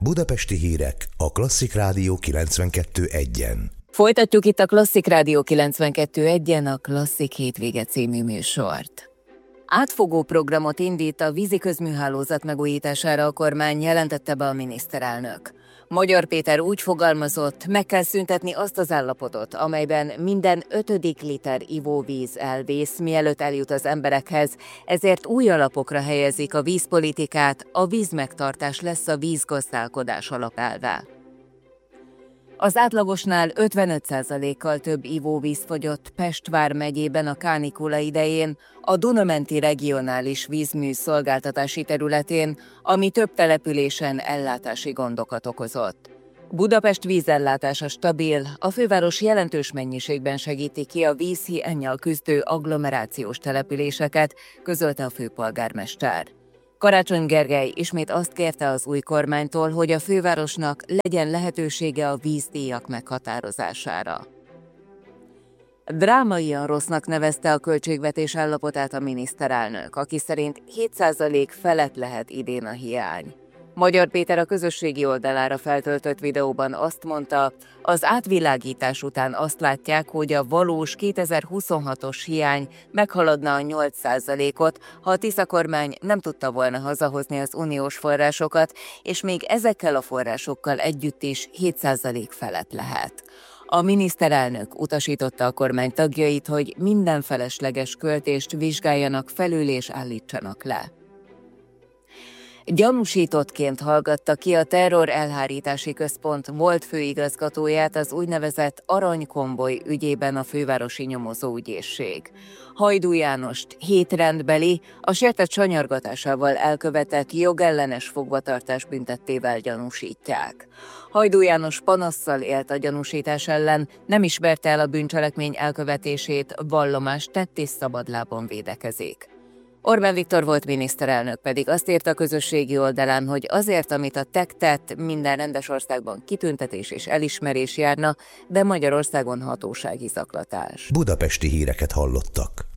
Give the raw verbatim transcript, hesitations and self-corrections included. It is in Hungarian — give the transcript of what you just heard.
Budapesti hírek a Klasszik Rádió kilencvenkettő egyen. Folytatjuk itt a Klasszik Rádió kilencvenkettő egyen a Klasszik Hétvége című műsort. Átfogó programot indít a vízi közműhálózat megújítására a kormány, jelentette be a miniszterelnök. Magyar Péter úgy fogalmazott, meg kell szüntetni azt az állapotot, amelyben minden ötödik liter ivóvíz elvész, mielőtt eljut az emberekhez, ezért új alapokra helyezik a vízpolitikát, a vízmegtartás lesz a vízgazdálkodás alapelve. Az átlagosnál ötvenöt százalékkal több ivóvíz fogyott Pest vármegyében a kánikula idején, a Duna-menti regionális vízmű szolgáltatási területén, ami több településen ellátási gondokat okozott. Budapest vízellátása stabil, a főváros jelentős mennyiségben segíti ki a vízhiánnyal küzdő agglomerációs településeket, közölte a főpolgármester. Karácsony Gergely ismét azt kérte az új kormánytól, hogy a fővárosnak legyen lehetősége a vízdíjak meghatározására. Drámaian rossznak nevezte a költségvetés állapotát a miniszterelnök, aki szerint hét százalék felett lehet idén a hiány. Magyar Péter a közösségi oldalára feltöltött videóban azt mondta, az átvilágítás után azt látják, hogy a valós kétezer-huszonhatos hiány meghaladna a nyolc százalékot, ha a Tisza kormány nem tudta volna hazahozni az uniós forrásokat, és még ezekkel a forrásokkal együtt is hét százalék felett lehet. A miniszterelnök utasította a kormány tagjait, hogy minden felesleges költést vizsgáljanak felül és állítsanak le. Gyanúsítottként hallgatta ki a Terror Elhárítási Központ volt főigazgatóját az úgynevezett aranykomboly ügyében a fővárosi nyomozóügyészség. Hajdú Jánost hét rendbeli, a sértett sanyargatásával elkövetett jogellenes fogvatartás büntettével gyanúsítják. Hajdú János panasszal élt a gyanúsítás ellen, nem ismerte el a bűncselekmény elkövetését, vallomást tett és szabadlábon védekezik. Orbán Viktor volt miniszterelnök pedig azt írta a közösségi oldalán, hogy azért, amit a té e ká tett, minden rendes országban kitüntetés és elismerés járna, de Magyarországon hatósági zaklatás. Budapesti híreket hallottak.